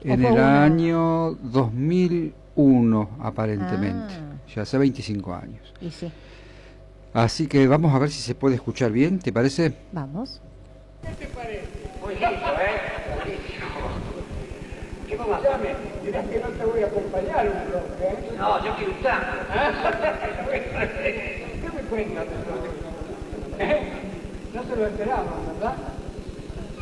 En el año 2001, aparentemente. Ya hace 25 años. Y sí. Así que vamos a ver si se puede escuchar bien, ¿te parece? Vamos. ¿Qué te parece? Muy lindo, Buenísimo. ¿Qué mamá? Dirás que no te voy a acompañar un bloque, ¿eh? No, yo quiero un tango. ¿Qué me cuentas? ¿Eh? No se lo esperaba, ¿verdad?